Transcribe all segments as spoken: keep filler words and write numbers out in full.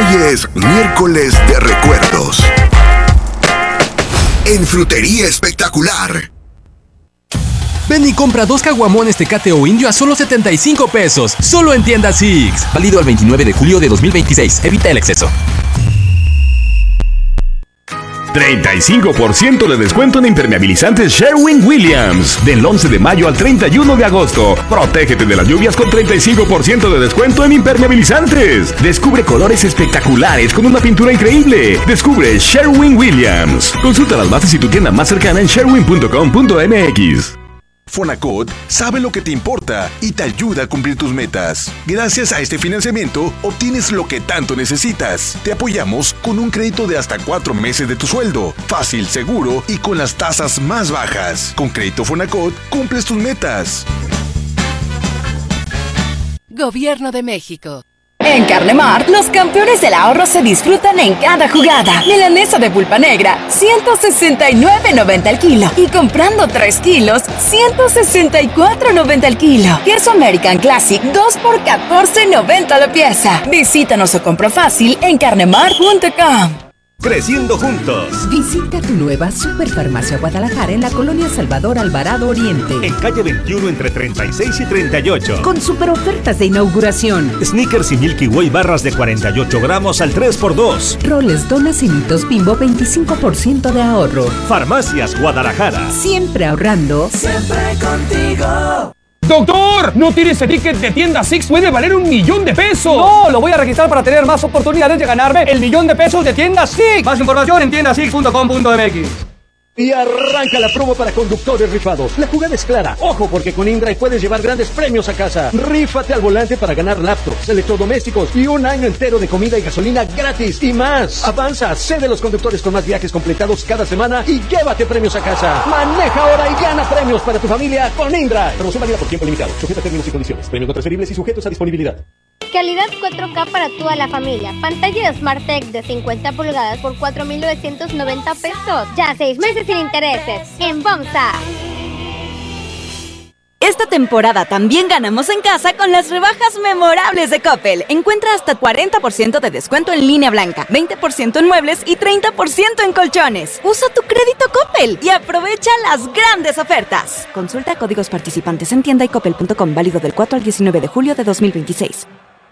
Hoy es miércoles de recuerdos. En Frutería Espectacular. Ven y compra dos caguamones Tecate o Indio a solo setenta y cinco pesos. Solo en tiendas Six. Válido al veintinueve de julio de dos mil veintiséis. Evita el exceso. treinta y cinco por ciento de descuento en impermeabilizantes Sherwin-Williams. Del once de mayo al treinta y uno de agosto. Protégete de las lluvias con treinta y cinco por ciento de descuento en impermeabilizantes. Descubre colores espectaculares con una pintura increíble. Descubre Sherwin-Williams. Consulta las bases y tu tienda más cercana en sherwin punto com punto m x. Fonacot sabe lo que te importa y te ayuda a cumplir tus metas. Gracias a este financiamiento, obtienes lo que tanto necesitas. Te apoyamos con un crédito de hasta cuatro meses de tu sueldo. Fácil, seguro y con las tasas más bajas. Con Crédito Fonacot, cumples tus metas. Gobierno de México. En Carnemart, los campeones del ahorro se disfrutan en cada jugada. Milanesa de pulpa negra, ciento sesenta y nueve noventa el kilo. Y comprando tres kilos, ciento sesenta y cuatro noventa el kilo. Queso American Classic, dos por catorce noventa la pieza. Visítanos o compra fácil en carnemart punto com. Creciendo juntos. Visita tu nueva Superfarmacia Guadalajara en la colonia Salvador Alvarado Oriente. En calle veintiuno entre treinta y seis y treinta y ocho. Con super ofertas de inauguración. Snickers y Milky Way barras de cuarenta y ocho gramos al tres por dos. Roles, donas y mitos Bimbo veinticinco por ciento de ahorro. Farmacias Guadalajara. Siempre ahorrando. Siempre contigo. ¡Doctor! ¿No tiene ese ticket de tienda Six? ¡Puede valer un millón de pesos! ¡No! Lo voy a registrar para tener más oportunidades de ganarme el millón de pesos de tienda Six. Más información en tienda six punto com punto m x. Y arranca la promo para conductores rifados. La jugada es clara. Ojo, porque con InDrive puedes llevar grandes premios a casa. Rífate al volante para ganar laptops, electrodomésticos y un año entero de comida y gasolina gratis y más. Avanza, sé de los conductores con más viajes completados cada semana y llévate premios a casa. Maneja ahora y gana premios para tu familia con InDrive. Promoción válida por tiempo limitado. Sujeta a términos y condiciones. Premios no transferibles y sujetos a disponibilidad. Calidad cuatro K para toda la familia. Pantalla SmartTech de cincuenta pulgadas por cuatro mil novecientos noventa pesos. Ya seis meses sin intereses. En Bomsa. Esta temporada también ganamos en casa con las rebajas memorables de Coppel. Encuentra hasta cuarenta por ciento de descuento en línea blanca, veinte por ciento en muebles y treinta por ciento en colchones. Usa tu crédito Coppel y aprovecha las grandes ofertas. Consulta códigos participantes en tienda y coppel punto com, válido del cuatro al diecinueve de julio de dos mil veintiséis.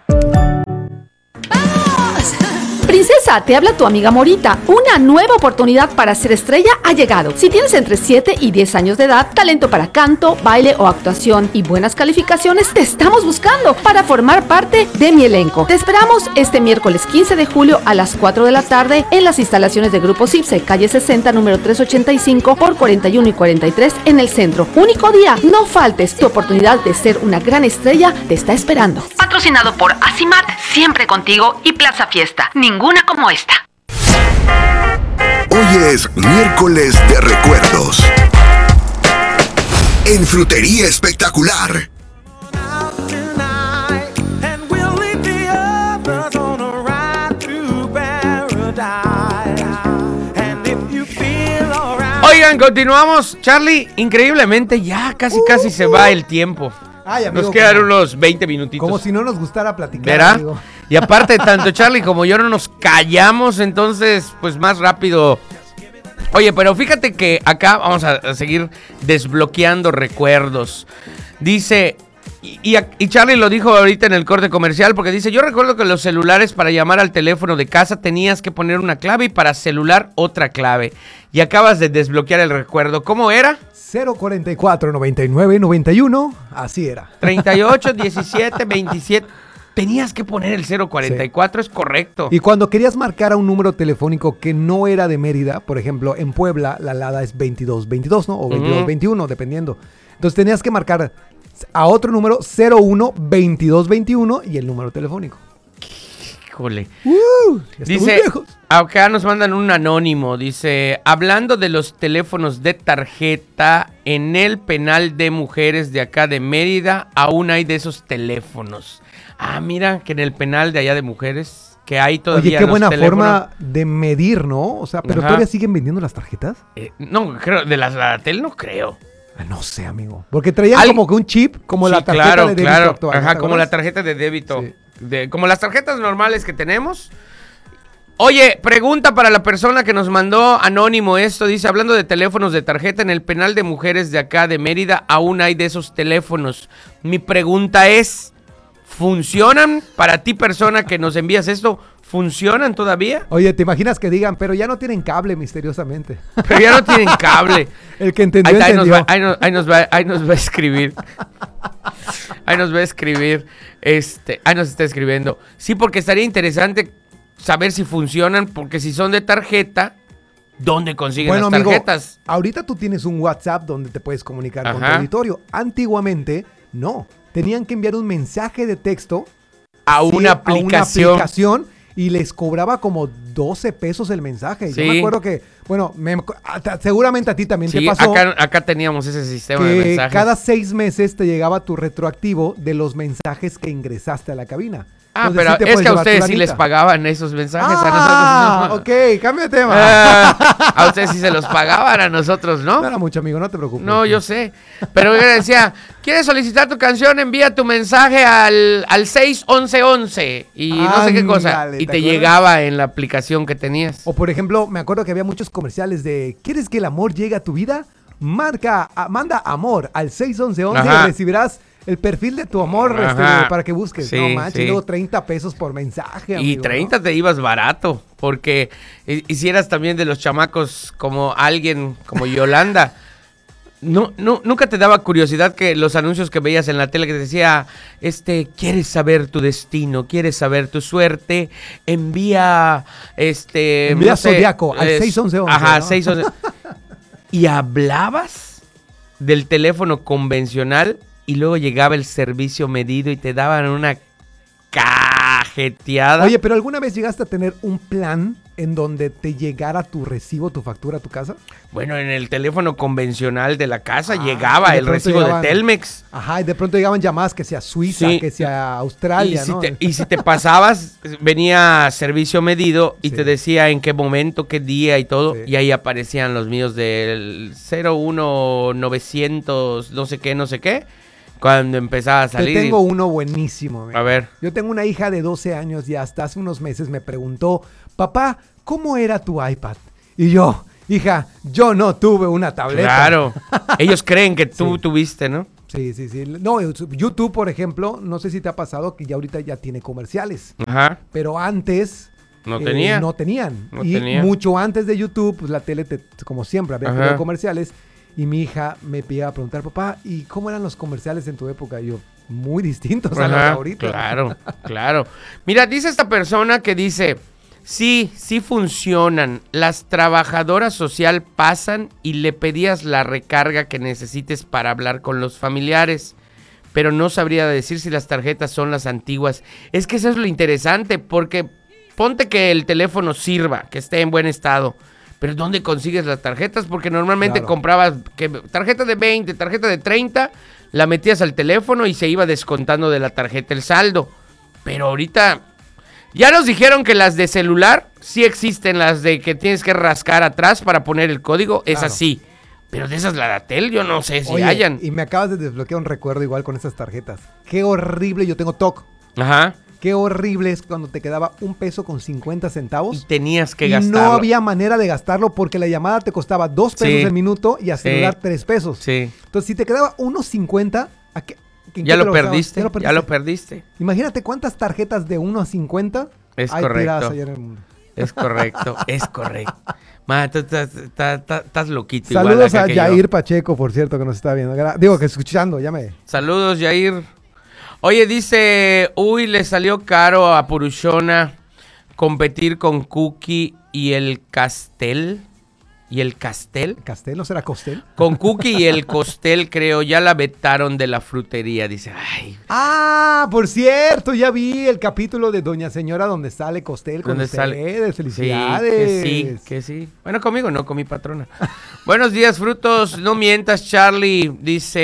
Princesa, te habla tu amiga Morita. Una nueva oportunidad para ser estrella ha llegado. Si tienes entre siete y diez años de edad, talento para canto, baile o actuación y buenas calificaciones, te estamos buscando para formar parte de mi elenco. Te esperamos este miércoles quince de julio a las cuatro de la tarde en las instalaciones de Grupo Cipse, calle sesenta, número trescientos ochenta y cinco por cuarenta y uno y cuarenta y tres en el centro. Único día, no faltes. Tu oportunidad de ser una gran estrella te está esperando. Patrocinado por Asimat, siempre contigo, y Plaza Fiesta. Ninguna como esta. Hoy es miércoles de recuerdos. En Frutería Espectacular. Oigan, continuamos. Charlie, increíblemente ya casi casi se va el tiempo. Ay, amigo, nos quedan como, unos veinte minutitos. Como si no nos gustara platicar, ¿verdad? Amigo. Y aparte, tanto Charlie como yo no nos callamos, entonces, pues más rápido. Oye, pero fíjate que acá vamos a, a seguir desbloqueando recuerdos. Dice, y, y, y Charlie lo dijo ahorita en el corte comercial, porque dice, yo recuerdo que los celulares para llamar al teléfono de casa tenías que poner una clave y para celular otra clave. Y acabas de desbloquear el recuerdo. ¿Cómo era? cero cuarenta y cuatro, noventa y nueve, noventa y uno, así era. treinta y ocho, diecisiete, veintisiete. Tenías que poner el cero cuarenta y cuatro, sí. Es correcto. Y cuando querías marcar a un número telefónico que no era de Mérida, por ejemplo, en Puebla, la alada es veintidós veintidós, ¿no? O veintidós uh-huh. veintiuno, dependiendo. Entonces tenías que marcar a otro número cero uno veintidós veintiuno y el número telefónico. Híjole. Uh, dice, acá nos mandan un anónimo, dice, hablando de los teléfonos de tarjeta, en el penal de mujeres de acá de Mérida, aún hay de esos teléfonos. Ah, mira, que en el penal de allá de mujeres, que hay todavía. Oye, qué los buena teléfonos. forma de medir, ¿no? O sea, ¿pero Ajá. todavía siguen vendiendo las tarjetas? Eh, no, creo, de las la tel no creo. No sé, amigo. Porque traían Al... como que un chip, como sí, la tarjeta claro, de débito claro. actual. Ajá, ¿no? como la tarjeta de débito. Sí. De, como las tarjetas normales que tenemos, Oye, pregunta para la persona que nos mandó anónimo esto. Dice, hablando de teléfonos de tarjeta, en el penal de mujeres de acá de Mérida aún hay de esos teléfonos. Mi pregunta es, ¿funcionan para ti, persona que nos envías esto? ¿Funcionan todavía? Oye, ¿te imaginas que digan, pero ya no tienen cable misteriosamente? Pero ya no tienen cable. El que entendió, ahí, ahí entendió. Nos va, ahí, nos, ahí, nos va, ahí nos va a escribir. Ahí nos va a escribir. Este, ahí nos está escribiendo. Sí, porque estaría interesante saber si funcionan, porque si son de tarjeta, ¿dónde consiguen bueno, las tarjetas? Amigo, ahorita tú tienes un WhatsApp donde te puedes comunicar Ajá. con tu auditorio. Antiguamente, no. Tenían que enviar un mensaje de texto a sí, una aplicación. A una aplicación y les cobraba como doce pesos el mensaje. Sí. Yo me acuerdo que, bueno, me, seguramente a ti también sí, te pasó. Acá, acá teníamos ese sistema que de mensajes. Cada seis meses te llegaba tu retroactivo de los mensajes que ingresaste a la cabina. Ah, Entonces, pero sí es que a ustedes sí les pagaban esos mensajes. Ah, a nosotros no. ok, cambia de tema. Ah, a ustedes sí se los pagaban, a nosotros no. No era mucho, amigo, no te preocupes. No, yo sé. Pero yo decía, ¿quieres solicitar tu canción? Envía tu mensaje al, al seis once once y no sé qué cosa. Ándale, Y ¿te te acuerdas? llegaba en la aplicación que tenías. O por ejemplo, me acuerdo que había muchos comerciales de ¿quieres que el amor llegue a tu vida? Marca, a, manda amor al seis once once y recibirás el perfil de tu amor este, para que busques. Sí, no manches, sí. luego treinta pesos por mensaje, amigo, Y treinta ¿no? te ibas barato, porque hicieras también de los chamacos como alguien como Yolanda. No, no, nunca te daba curiosidad que los anuncios que veías en la tele que te decía, este, ¿quieres saber tu destino? ¿Quieres saber tu suerte? Envía, este... Envía no sé, Zodiaco al es- seis once once, Ajá, ¿no? seis once. Y hablabas del teléfono convencional y luego llegaba el servicio medido y te daban una cajeteada. Oye, pero ¿alguna vez llegaste a tener un plan en donde te llegara tu recibo, tu factura a tu casa? Bueno, en el teléfono convencional de la casa Ah, llegaba y de el pronto recibo llegaban- de Telmex. Ajá, y de pronto llegaban llamadas que sea Suiza, Sí. que sea Australia, y, si ¿no? te, y si te pasabas, venía servicio medido y Sí. te decía en qué momento, qué día y todo. Y ahí aparecían los míos del cero uno novecientos, no sé qué, no sé qué. Cuando empezaba a Te salir. tengo uno buenísimo. amigo. A ver. Yo tengo una hija de doce años y hasta hace unos meses me preguntó, papá, ¿cómo era tu iPad? Y yo, hija, yo no tuve una tableta. Claro. Ellos creen que tú Sí. tuviste, ¿no? Sí, sí, sí. No, YouTube, por ejemplo, no sé si te ha pasado que ya ahorita ya tiene comerciales. Ajá. Pero antes... No eh, tenía. No tenían. No y tenía. mucho antes de YouTube, pues la tele, te- como siempre, había que Ajá. ver comerciales. Y mi hija me pidía a preguntar, papá, ¿y cómo eran los comerciales en tu época? Y yo, muy distintos a los de Ajá, ahorita. claro, claro. Mira, dice esta persona que dice, sí, sí funcionan. Las trabajadoras social pasan y le pedías la recarga que necesites para hablar con los familiares. Pero no sabría decir si las tarjetas son las antiguas. Es que eso es lo interesante, porque ponte que el teléfono sirva, que esté en buen estado. Pero ¿dónde consigues las tarjetas? Porque normalmente Claro. comprabas que, tarjeta de veinte, tarjeta de treinta, la metías al teléfono y se iba descontando de la tarjeta el saldo. Pero ahorita ya nos dijeron que las de celular sí existen, las de que tienes que rascar atrás para poner el código, es Claro. así. Pero de esas la Datel yo no sé si Oye, hayan. y me acabas de desbloquear un recuerdo igual con esas tarjetas. Qué horrible, yo tengo T O C. Ajá. Qué horrible es cuando te quedaba un peso con cincuenta centavos. Y tenías que y gastarlo. no había manera de gastarlo porque la llamada te costaba dos pesos Sí. el minuto y a Sí. celular tres pesos. Sí. Entonces, si te quedaba uno cincuenta, ¿a qué- ¿en qué Ya te lo, gastabas? perdiste, ya lo perdiste. Imagínate cuántas tarjetas de uno a cincuenta Es hay tiradas correcto. allá en el mundo. Es correcto, es correcto. Ma, tú estás, estás- estás- estás loquito. igual Saludos acá a que yo. Yair Pacheco, por cierto, que nos está viendo. Gra- Digo, que escuchando, ya me... Saludos, Yair. Oye, dice, uy, le salió caro a Purushona competir con Cookie y el Castel. ¿Y el Castel? ¿Castel? ¿No será Costel? Con Cookie y el Costel, creo, ya la vetaron de la frutería. Dice, ay, Ah, por cierto, ya vi el capítulo de Doña Señora donde sale Costel con ¿dónde ustedes. sale? Felicidades. Sí, que sí, que sí. Bueno, conmigo no, con mi patrona. Buenos días, frutos. No mientas, Charlie.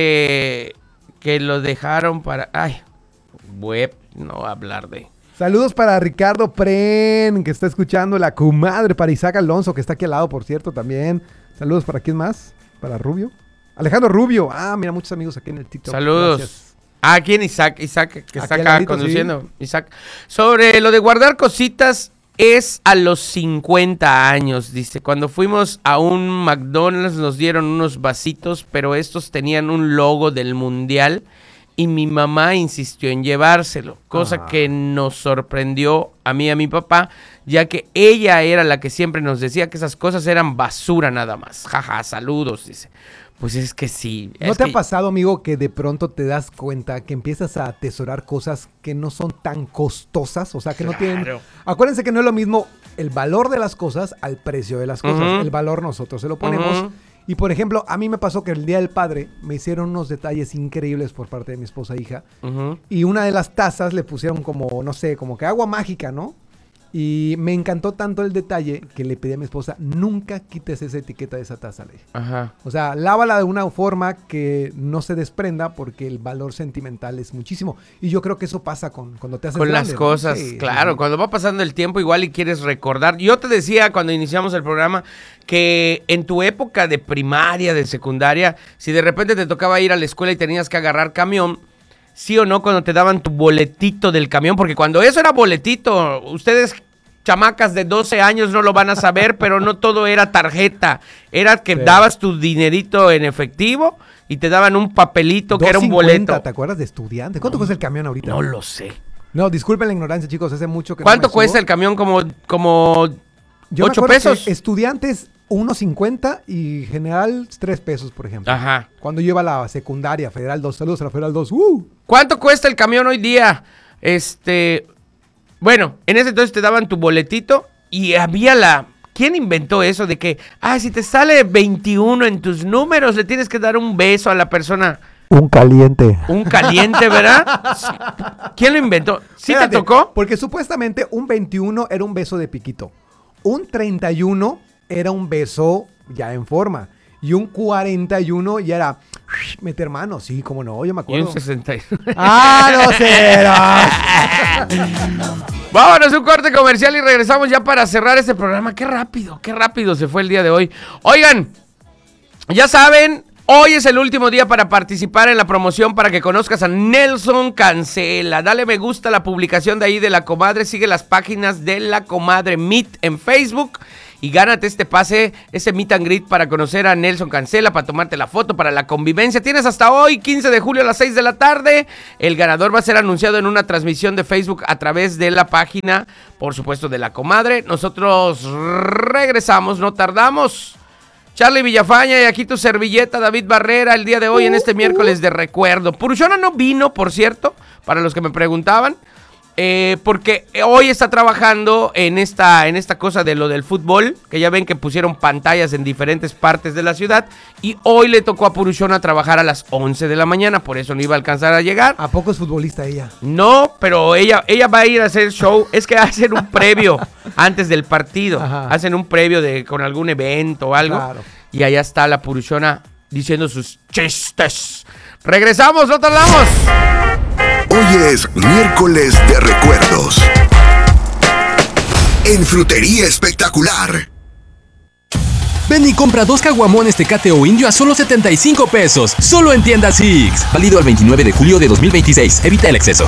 Dice que lo dejaron para... Ay, web, no hablar de... Saludos para Ricardo Pren, que está escuchando, la comadre, para Isaac Alonso, que está aquí al lado, por cierto, también. Saludos para quién más, para Rubio. Alejandro Rubio, ah, mira, muchos amigos aquí en el TikTok. Saludos. Gracias. Ah, ¿quién? Isaac, Isaac, que está Aquí al acá ladito, conduciendo. Isaac. Sobre lo de guardar cositas es a los cincuenta años, dice. Cuando fuimos a un McDonald's nos dieron unos vasitos, pero estos tenían un logo del mundial y mi mamá insistió en llevárselo, cosa ah. que nos sorprendió a mí y a mi papá, ya que ella era la que siempre nos decía que esas cosas eran basura nada más. Jaja, saludos, dice. Pues es que sí. ¿No es te que... ha pasado, amigo, que de pronto te das cuenta que empiezas a atesorar cosas que no son tan costosas? O sea, que claro. no tienen... Acuérdense que no es lo mismo el valor de las cosas al precio de las cosas. Uh-huh. El valor nosotros se lo ponemos. Uh-huh. Y, por ejemplo, a mí me pasó que el Día del Padre me hicieron unos detalles increíbles por parte de mi esposa e hija. Uh-huh. Y una de las tazas le pusieron como, no sé, como que agua mágica, ¿no? Y me encantó tanto el detalle que le pedí a mi esposa, nunca quites esa etiqueta de esa taza, le dije. Ajá. O sea, lávala de una forma que no se desprenda porque el valor sentimental es muchísimo. Y yo creo que eso pasa con cuando te haces Con grande, las cosas, ¿no? Sí, claro. Sí. Cuando va pasando el tiempo igual y quieres recordar. Yo te decía cuando iniciamos el programa que en tu época de primaria, de secundaria, si de repente te tocaba ir a la escuela y tenías que agarrar camión, sí o no, cuando te daban tu boletito del camión, porque cuando eso era boletito, ustedes chamacas de doce años no lo van a saber, pero no todo era tarjeta, era que sí. dabas tu dinerito en efectivo y te daban un papelito que era un boleto. ¿Te acuerdas de estudiante? ¿Cuánto no, cuesta el camión ahorita? No lo sé. No, disculpen la ignorancia, chicos, hace mucho que ¿Cuánto no cuesta el camión? Como, como Yo ocho pesos. Estudiantes uno cincuenta y general tres pesos, por ejemplo. Ajá. Cuando yo iba a la secundaria, Federal dos, saludos a la Federal dos. ¡Uh! ¿Cuánto cuesta el camión hoy día? Este, bueno, en ese entonces te daban tu boletito y había la... ¿Quién inventó eso de que, ah, si te sale veintiuno en tus números, le tienes que dar un beso a la persona? Un caliente. Un caliente, ¿verdad? ¿Quién lo inventó? ¿Sí Espérate, te tocó? Porque supuestamente un veintiuno era un beso de piquito. Un treinta y uno era un beso ya en forma. Y un cuarenta y uno ya era meter manos. Sí, cómo no, yo me acuerdo. Y un sesenta y uno. ¡Ah, no será! Vámonos a un corte comercial y regresamos ya para cerrar este programa. Qué rápido, qué rápido se fue el día de hoy. Oigan, ya saben... Hoy es el último día para participar en la promoción para que conozcas a Nelson Cancela. Dale me gusta a la publicación de ahí de La Comadre. Sigue las páginas de La Comadre Meet en Facebook. Y gánate este pase, ese meet and greet para conocer a Nelson Cancela, para tomarte la foto, para la convivencia. Tienes hasta hoy, quince de julio a las seis de la tarde. El ganador va a ser anunciado en una transmisión de Facebook a través de la página, por supuesto, de La Comadre. Nosotros regresamos, no tardamos. Charlie Villafaña y aquí tu servilleta, David Barrera, el día de hoy en este miércoles de recuerdo. Purushona no vino, por cierto, para los que me preguntaban, eh, porque hoy está trabajando en esta, en esta cosa de lo del fútbol, que ya ven que pusieron pantallas en diferentes partes de la ciudad, y hoy le tocó a Purushona trabajar a las once de la mañana, por eso no iba a alcanzar a llegar. ¿A poco es futbolista ella? No, pero ella, ella va a ir a hacer show, es que hacen un previo antes del partido, Ajá. hacen un previo de con algún evento o algo, claro. Y allá está la Purushona diciendo sus chistes. Regresamos, no tardamos. Hoy es miércoles de recuerdos. En Frutería Espectacular. Ven y compra dos caguamones Tecate o Indio a solo setenta y cinco pesos. Solo en tiendas Six. Válido el veintinueve de julio de dos mil veintiséis. Evita el exceso.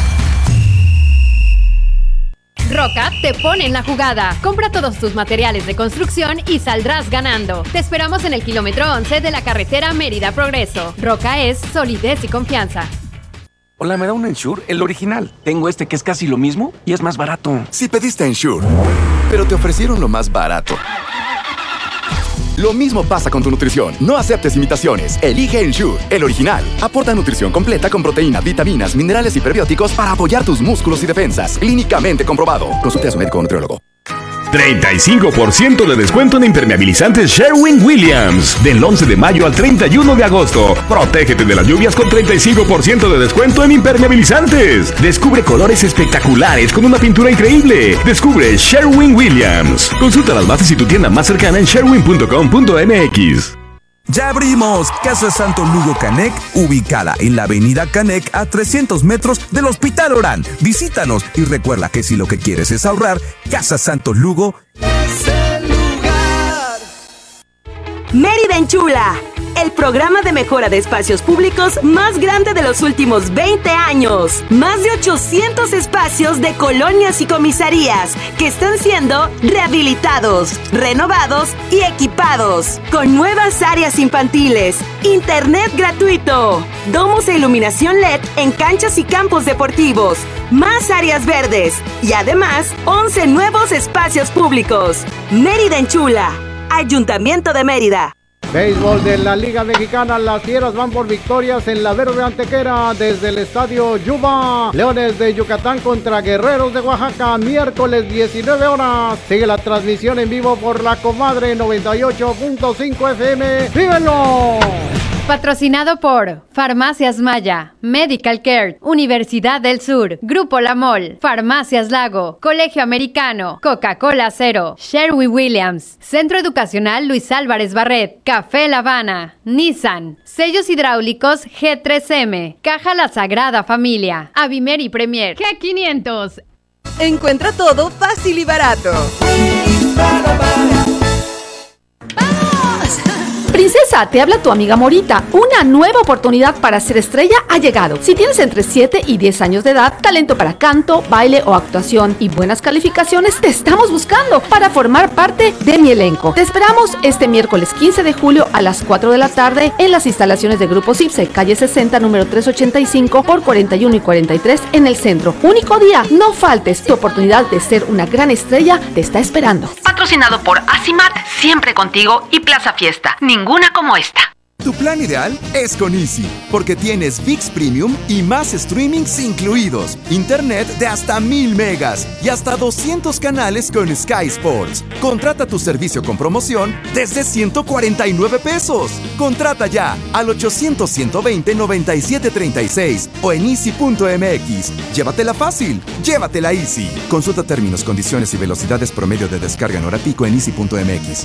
Roca te pone en la jugada. Compra todos tus materiales de construcción y saldrás ganando. Te esperamos en el kilómetro once de la carretera Mérida Progreso. Roca es solidez y confianza. Hola, ¿me da un Ensure? El original. Tengo este que es casi lo mismo y es más barato. Si pediste Ensure, pero te ofrecieron lo más barato. Lo mismo pasa con tu nutrición. No aceptes imitaciones. Elige Ensure, el original. Aporta nutrición completa con proteína, vitaminas, minerales y prebióticos para apoyar tus músculos y defensas. Clínicamente comprobado. Consulte a su médico o nutriólogo. treinta y cinco por ciento de descuento en impermeabilizantes Sherwin-Williams. Del once de mayo al treinta y uno de agosto. Protégete de las lluvias con treinta y cinco por ciento de descuento en impermeabilizantes. Descubre colores espectaculares con una pintura increíble. Descubre Sherwin-Williams. Consulta las bases y tu tienda más cercana en sherwin punto com punto m x. Ya abrimos Casa Santo Lugo Canec, ubicada en la avenida Canec a trescientos metros del Hospital Orán. Visítanos y recuerda que si lo que quieres es ahorrar, Casa Santo Lugo es el lugar. Mérida enchula. el programa de mejora de espacios públicos más grande de los últimos veinte años. Más de ochocientos espacios de colonias y comisarías que están siendo rehabilitados, renovados y equipados, con nuevas áreas infantiles, internet gratuito, domos e iluminación L E D en canchas y campos deportivos, más áreas verdes y además once nuevos espacios públicos. Mérida enchula. Ayuntamiento de Mérida. Béisbol de la Liga Mexicana, las Fieras van por victorias en la Verde Antequera desde el Estadio Yuba. Leones de Yucatán contra Guerreros de Oaxaca, miércoles diecinueve horas. Sigue la transmisión en vivo por La Comadre noventa y ocho punto cinco F M. ¡Vívenlo! Patrocinado por Farmacias Maya, Medical Care, Universidad del Sur, Grupo La Mol, Farmacias Lago, Colegio Americano, Coca-Cola Cero, Sherwin-Williams, Centro Educacional Luis Álvarez Barret, Café La Habana, Nissan, Sellos Hidráulicos G tres M, Caja La Sagrada Familia, Avimer y Premier, G quinientos. Encuentra todo fácil y barato. Princesa, te habla tu amiga Morita. Una nueva oportunidad para ser estrella ha llegado. Si tienes entre siete y diez años de edad, talento para canto, baile o actuación y buenas calificaciones, te estamos buscando para formar parte de mi elenco. Te esperamos este miércoles quince de julio a las cuatro de la tarde en las instalaciones de Grupo Cipse, calle sesenta, número trescientos ochenta y cinco por cuarenta y uno y cuarenta y tres en el centro. Único día, no faltes. Tu oportunidad de ser una gran estrella te está esperando. Patrocinado por Asimat, siempre contigo, y Plaza Fiesta. Ninguna como esta. Tu plan ideal es con Easy, porque tienes V I X Premium y más streamings incluidos, internet de hasta mil megas y hasta doscientos canales con Sky Sports. Contrata tu servicio con promoción desde ciento cuarenta y nueve pesos. Contrata ya al ochocientos, ciento veinte, noventa y siete treinta y seis o en easy punto m x. Llévatela fácil, llévatela Easy. Consulta términos, condiciones y velocidades promedio de descarga en hora pico en easy punto m x.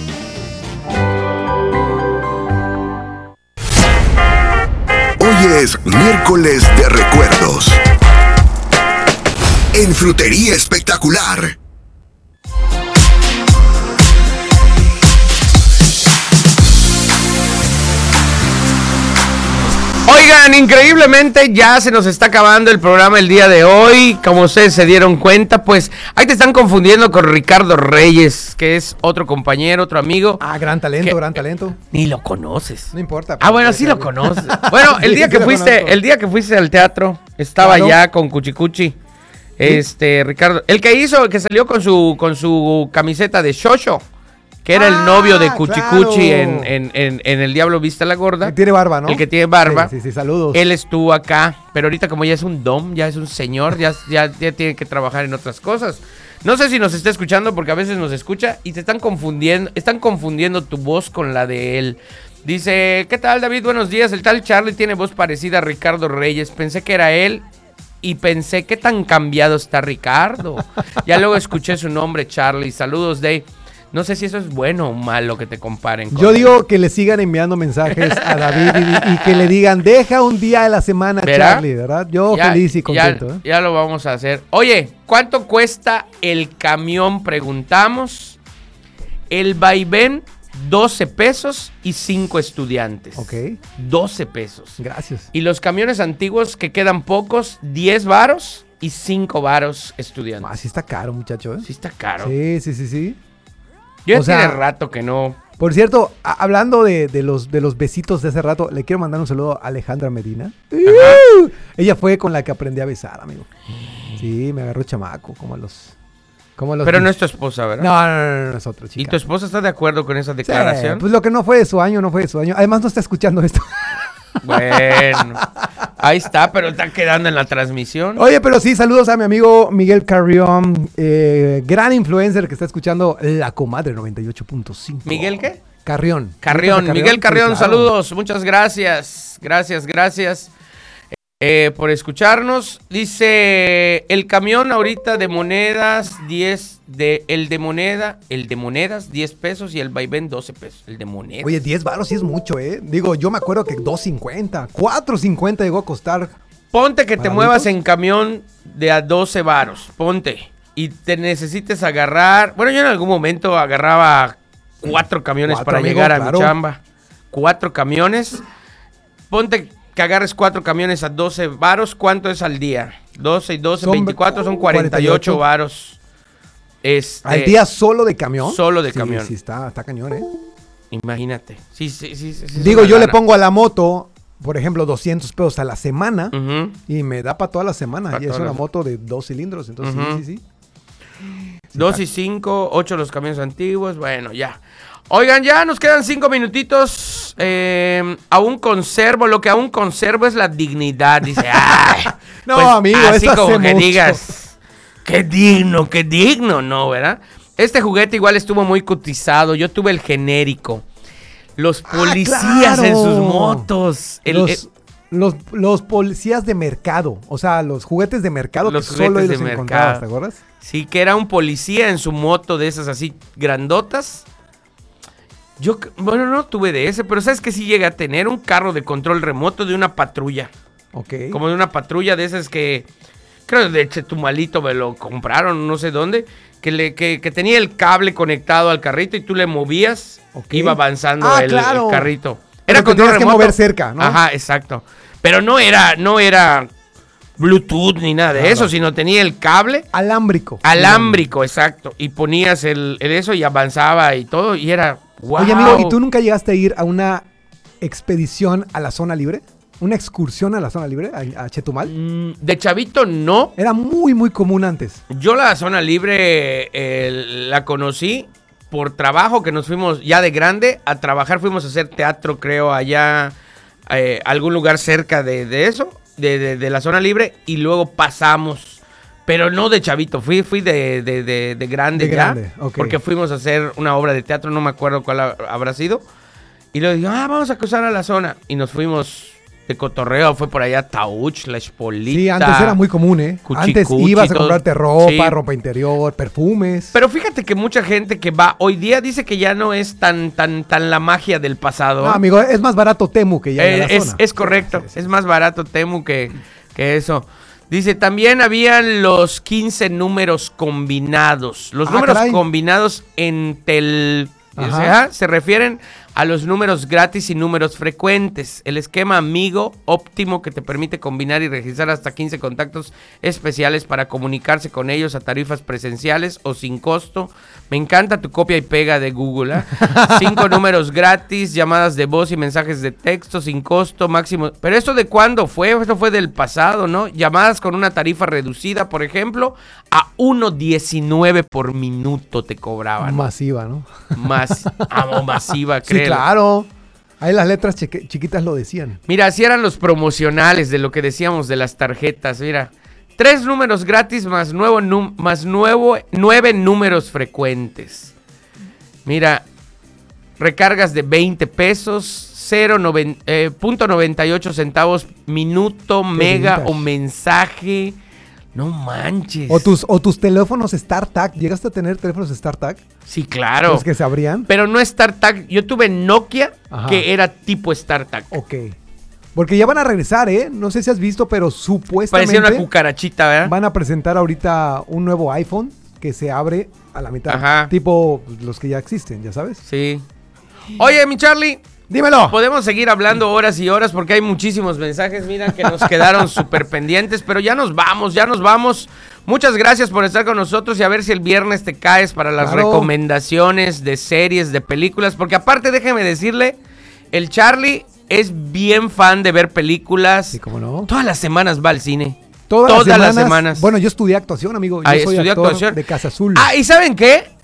Hoy es miércoles de recuerdos. En Frutería Espectacular. Oigan, increíblemente ya se nos está acabando el programa el día de hoy. Como ustedes se dieron cuenta, pues ahí te están confundiendo con Ricardo Reyes, que es otro compañero, otro amigo. Ah, gran talento, que, gran talento. Ni lo conoces. No importa. Ah, bueno, sí lo conoces. Bueno, el día sí, que sí fuiste, el día que fuiste al teatro, estaba claro. ya con Cuchicuchi. Este, Ricardo, el que hizo, que salió con su con su camiseta de Shosho, que era ah, el novio de Cuchicuchi claro. en, en, en, en El Diablo Viste a la Gorda. El que tiene barba, ¿no? El que tiene barba. Sí, sí, sí, saludos. Él estuvo acá, pero ahorita como ya es un dom, ya es un señor, ya, ya, ya tiene que trabajar en otras cosas. No sé si nos está escuchando, porque a veces nos escucha y te están confundiendo, están confundiendo tu voz con la de él. Dice, ¿qué tal, David? Buenos días. El tal Charlie tiene voz parecida a Ricardo Reyes. Pensé que era él y pensé, ¿qué tan cambiado está Ricardo? Ya luego escuché su nombre, Charlie. Saludos, Dave. No sé si eso es bueno o malo que te comparen con Yo él. digo que le sigan enviando mensajes a David y, y que le digan, deja un día de la semana, ¿verdad? Charlie, ¿verdad? Yo ya, feliz y contento. Ya, ¿eh? ya lo vamos a hacer. Oye, ¿cuánto cuesta el camión? Preguntamos. El vaivén, doce pesos y cinco estudiantes. Ok. doce pesos. Gracias. Y los camiones antiguos que quedan pocos, diez varos y cinco varos estudiantes. Ah, sí está caro, muchacho, ¿eh? Sí está caro. Sí, sí, sí, sí. Yo o ya tiene sea, rato que no. Por cierto, a- hablando de, de, los, de los besitos de hace rato, le quiero mandar un saludo a Alejandra Medina. Uh, ella fue con la que aprendí a besar, amigo. Sí, me agarró chamaco, como a los... Como a los Pero no es tu esposa, ¿verdad? No, no, no, no, no es otra chica. ¿Y tu esposa está de acuerdo con esa declaración? Sí, pues lo que no fue de su año, no fue de su año. Además no está escuchando esto. Bueno, ahí está, pero está quedando en la transmisión. Oye, pero sí, saludos a mi amigo Miguel Carrión, eh, gran influencer que está escuchando La Comadre noventa y ocho punto cinco. ¿Miguel qué? Carrión. Carrión, Carrión? Miguel Carrión, Sí, claro. saludos, muchas gracias, gracias, gracias eh, por escucharnos. Dice, el camión ahorita de monedas, diez, de, el de moneda, el de monedas, diez pesos y el vaivén, doce pesos, el de monedas. Oye, diez baros sí es mucho, ¿eh? Digo, yo me acuerdo que dos cincuenta, cuatro cincuenta llegó a costar. Ponte que te ¿Baraditos? muevas en camión de a doce varos, ponte, y te necesites agarrar, bueno, yo en algún momento agarraba cuatro camiones Cuatro, para amigo, llegar a claro. mi chamba. cuatro camiones. Ponte que agarres cuatro camiones a doce varos, ¿cuánto es al día? doce y doce, son veinticuatro, son cuarenta y ocho varos. Este, ¿Al día solo de camión? Solo de sí, camión. Sí, está, está cañón, ¿eh? Imagínate. Sí, sí, sí. sí Digo, yo lana. Le pongo a la moto, por ejemplo, doscientos pesos a la semana uh-huh. y me da para toda la semana. Pa y es una la... moto de dos cilindros, entonces uh-huh. sí, sí, sí. Dos y cinco, ocho los camiones antiguos, bueno, ya. Oigan, ya nos quedan cinco minutitos. Eh, aún conservo, lo que aún conservo es la dignidad. Dice, ay, no, pues, amigo, así eso como que mucho. digas, qué digno, qué digno, ¿no, verdad? Este juguete igual estuvo muy cotizado. Yo tuve el genérico. Los policías ah, claro. en sus motos. El, los, el, los, los policías de mercado. O sea, los juguetes de mercado los que solo ellos de encontrabas, ¿te acuerdas? Sí, que era un policía en su moto de esas así grandotas. Yo, bueno, no tuve de ese, pero ¿sabes que sí llegué a tener? Un carro de control remoto de una patrulla. Ok. Como de una patrulla de esas que, creo de Chetumalito me lo compraron, no sé dónde, que, le, que, que tenía el cable conectado al carrito y tú le movías, okay. iba avanzando ah, el, claro. el carrito. Era control remoto. Que mover cerca, ¿no? Ajá, exacto. Pero no era, no era Bluetooth ni nada de claro. eso, sino tenía el cable. Alámbrico. Alámbrico, exacto. Y ponías el, el eso y avanzaba y todo y era... Wow. Oye, amigo, ¿y tú nunca llegaste a ir a una expedición a la zona libre? ¿Una excursión a la zona libre, a, a Chetumal? Mm, de chavito, no. Era muy, muy común antes. Yo la zona libre eh, la conocí por trabajo, que nos fuimos ya de grande a trabajar. Fuimos a hacer teatro, creo, allá, eh, algún lugar cerca de, de eso, de, de, de la zona libre, y luego pasamos. Pero no de chavito, fui, fui de, de, de, de grande de ya, grande, okay. porque fuimos a hacer una obra de teatro, no me acuerdo cuál ha, habrá sido, y luego digo, ah, vamos a cruzar a la zona, y nos fuimos de cotorreo, fue por allá Tauch, La Expolita. Sí, antes era muy común, ¿eh? Cuchi, antes cuchi, ibas a comprarte ropa, sí. ropa interior, perfumes. Pero fíjate que mucha gente que va hoy día dice que ya no es tan, tan, tan la magia del pasado. No, amigo, es más barato Temu que ya eh, en la es, zona. Es correcto, sí, sí, sí. Es más barato Temu que, que eso. Dice, también habían los quince números combinados. Los ah, números caray. combinados en tel... O sea, se refieren a los números gratis y números frecuentes. El esquema amigo óptimo que te permite combinar y registrar hasta quince contactos especiales para comunicarse con ellos a tarifas presenciales o sin costo. Me encanta tu copia y pega de Google, ¿eh? Cinco números gratis, llamadas de voz y mensajes de texto sin costo máximo. Pero ¿esto de cuándo fue? Esto fue del pasado, ¿no? Llamadas con una tarifa reducida, por ejemplo, a uno diecinueve por minuto te cobraban. Masiva, ¿no? Más, amo, masiva, creo. Sí, claro. Ahí las letras chiqu- chiquitas lo decían. Mira, así eran los promocionales de lo que decíamos de las tarjetas, mira. Tres números gratis más nuevo num- más nuevo nueve números frecuentes. Mira, recargas de veinte pesos, cero noven- eh, punto noventa y ocho centavos minuto, mega o mensaje. No manches. O tus, o tus teléfonos StarTag. ¿Llegaste a tener teléfonos StarTag? Sí, claro. ¿Los que se abrían? Pero no StarTag. Yo tuve Nokia, ajá, que era tipo StarTag. Ok. Porque ya van a regresar, ¿eh? No sé si has visto, pero supuestamente... Parecía una cucarachita, ¿verdad? Van a presentar ahorita un nuevo iPhone que se abre a la mitad. Ajá. Tipo los que ya existen, ¿ya sabes? Sí. Oye, mi Charlie... Dímelo. Podemos seguir hablando horas y horas porque hay muchísimos mensajes, mira, que nos quedaron súper pendientes, pero ya nos vamos, ya nos vamos. Muchas gracias por estar con nosotros y a ver si el viernes te caes para las claro. recomendaciones de series, de películas, porque aparte déjeme decirle, el Charlie es bien fan de ver películas. Sí, ¿cómo no? Todas las semanas va al cine. Todas, Todas las, semanas, las semanas. Bueno, yo estudié actuación, amigo. Yo Ay, soy actor actuación. de Casa Azul. Ah, ¿y saben qué?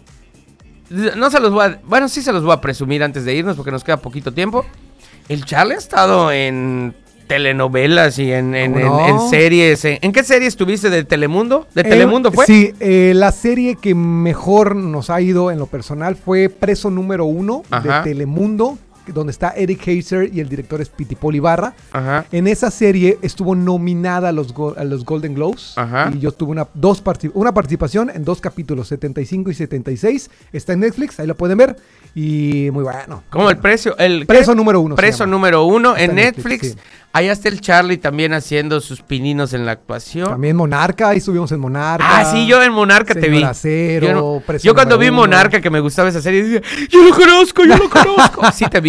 No se los voy a... Bueno, sí se los voy a presumir antes de irnos porque nos queda poquito tiempo. El Charlie ha estado en telenovelas y en, en, en, no? en series. ¿En, ¿En qué serie estuviste de Telemundo? ¿De eh, Telemundo fue? Sí, eh, la serie que mejor nos ha ido en lo personal fue Preso Número Uno de Telemundo, donde está Eric Heiser y el director es Pitipol Ibarra. Ajá. En esa serie estuvo nominada a los, go- a los Golden Globes. Ajá. Y yo tuve una, dos partic- una participación en dos capítulos, setenta y cinco y setenta y seis. Está en Netflix, ahí lo pueden ver. Y muy bueno. ¿Cómo el precio? El, Preso ¿qué? Número Uno. Preso Número Uno en, en Netflix. Netflix sí. Allá está el Charlie también haciendo sus pininos en la actuación. También Monarca, ahí estuvimos en Monarca. Ah, sí, yo en Monarca Señor te vi. Acero, yo, no, Preso yo cuando Número vi Uno. Monarca, que me gustaba esa serie, decía, yo lo conozco, yo lo conozco. Sí te vi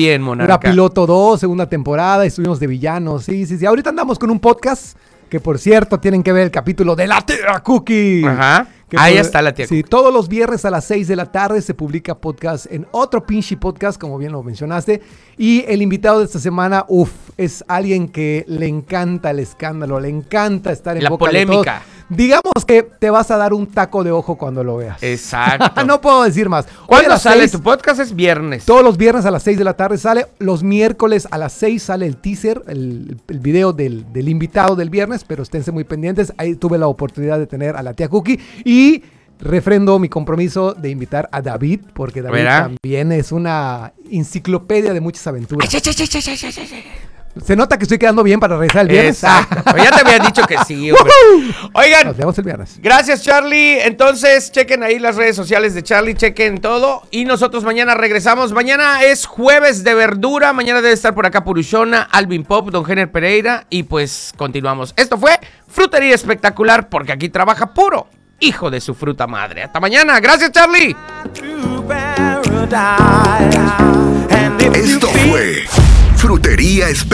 bien, Monarca. Una piloto dos, segunda temporada, estuvimos de villanos. Sí, sí, sí. Ahorita andamos con un podcast que, por cierto, tienen que ver el capítulo de La Tía Cookie. Ajá. Que Ahí por, está la tía. Sí, todos los viernes a las seis de la tarde se publica podcast en otro pinche podcast, como bien lo mencionaste. Y el invitado de esta semana, uff, es alguien que le encanta el escándalo, le encanta estar en la boca polémica. de todos. Digamos que te vas a dar un taco de ojo cuando lo veas. Exacto. No puedo decir más. ¿Cuándo sale seis, tu podcast? Es viernes. Todos los viernes a las seis de la tarde sale. Los miércoles a las seis sale el teaser, el, el video del, del invitado del viernes, pero esténse muy pendientes. Ahí tuve la oportunidad de tener a la tía Cookie y refrendo mi compromiso de invitar a David, porque David ¿Verá? también es una enciclopedia de muchas aventuras. Ay, ay, ay, ay, ay, ay, ay. Se nota que estoy quedando bien para regresar el viernes. Exacto. Pues ya te habían dicho que sí. Hombre. Oigan. Nos vemos el viernes. Gracias, Charlie. Entonces, chequen ahí las redes sociales de Charlie, chequen todo. Y nosotros mañana regresamos. Mañana es jueves de verdura. Mañana debe estar por acá Purushona, Alvin Pop, Don Jenner Pereira. Y pues continuamos. Esto fue Frutería Espectacular, porque aquí trabaja puro hijo de su fruta madre. Hasta mañana. Gracias, Charlie. Esto fue Frutería Espectacular.